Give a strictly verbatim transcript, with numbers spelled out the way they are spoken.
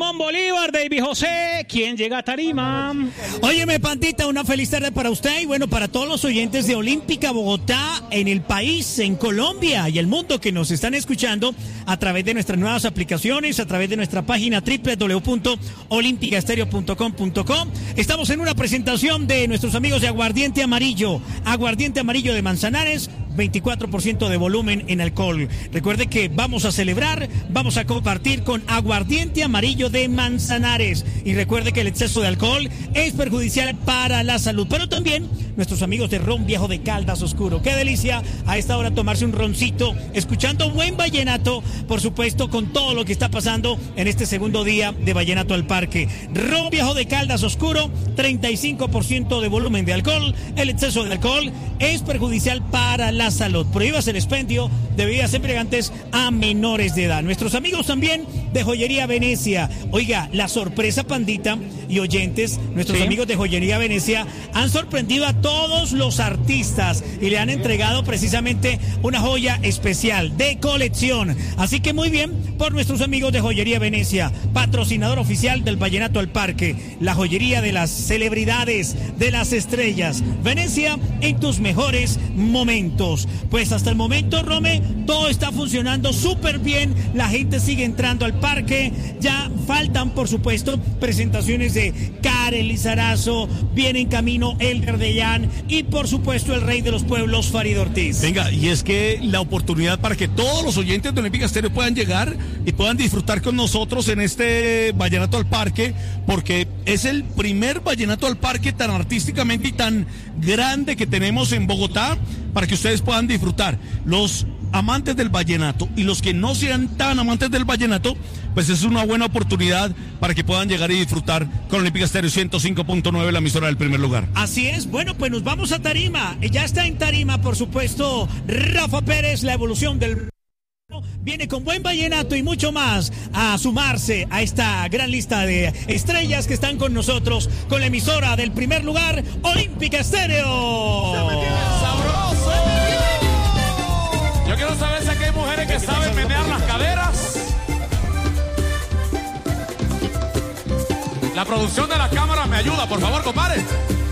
Simón Bolívar, David José, ¿quién llega a tarima? Óyeme, Pandita, una feliz tarde para usted y bueno, para todos los oyentes de Olímpica Bogotá, en el país, en Colombia y el mundo que nos están escuchando a través de nuestras nuevas aplicaciones, a través de nuestra página doble u doble u doble u punto olímpica estéreo punto com punto co. Estamos en una presentación de nuestros amigos de Aguardiente Amarillo, Aguardiente Amarillo de Manzanares, veinticuatro por ciento de volumen en alcohol. Recuerde que vamos a celebrar, vamos a compartir con Aguardiente Amarillo de Manzanares. Y recuerde que el exceso de alcohol es perjudicial para la salud. Pero también nuestros amigos de Ron Viejo de Caldas Oscuro. Qué delicia a esta hora tomarse un roncito, escuchando buen vallenato, por supuesto, con todo lo que está pasando en este segundo día de Vallenato al Parque. Ron Viejo de Caldas Oscuro, treinta y cinco por ciento de volumen de alcohol. El exceso de alcohol es perjudicial para la salud. Prohíbas el expendio de bebidas embriagantes a menores de edad. Nuestros amigos también de Joyería Venecia. Oiga, la sorpresa, Pandita y oyentes, nuestros sí. amigos de Joyería Venecia han sorprendido a todos los artistas y le han entregado precisamente una joya especial de colección. Así que muy bien por nuestros amigos de Joyería Venecia, patrocinador oficial del Vallenato al Parque, la joyería de las celebridades, de las estrellas. Venecia, en tus mejores momentos. Pues hasta el momento, Rome, todo está funcionando súper bien, la gente sigue entrando al parque, ya faltan, por supuesto, presentaciones de Karel Lizarazo, viene en camino Elder Dellán y, por supuesto, el rey de los pueblos, Farid Ortiz. Venga, y es que la oportunidad para que todos los oyentes de Olímpica Estéreo puedan llegar y puedan disfrutar con nosotros en este Vallenato al Parque, porque es el primer Vallenato al Parque tan artísticamente y tan grande que tenemos en Bogotá, para que ustedes puedan disfrutar. Los amantes del vallenato y los que no sean tan amantes del vallenato, pues es una buena oportunidad para que puedan llegar y disfrutar con Olímpica Estéreo ciento cinco punto nueve, la emisora del primer lugar. Así es. Bueno, pues nos vamos a tarima. Ya está en tarima, por supuesto, Rafa Pérez, la evolución del... Viene con buen vallenato y mucho más a sumarse a esta gran lista de estrellas que están con nosotros, con la emisora del primer lugar, Olímpica Estéreo. ¡Sabroso! Yo quiero saber si aquí hay mujeres que saben menear las caderas. La producción de la cámara me ayuda, por favor, compadre.